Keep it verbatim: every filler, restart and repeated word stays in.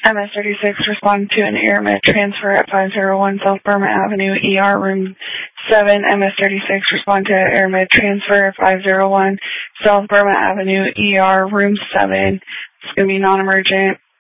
M S thirty-six, respond to an airmed transfer at five oh one South Burma Avenue, E R, room seven. M S thirty-six, respond to an airmed transfer at five oh one South Burma Avenue, E R, room seven. It's going to be non-emergent.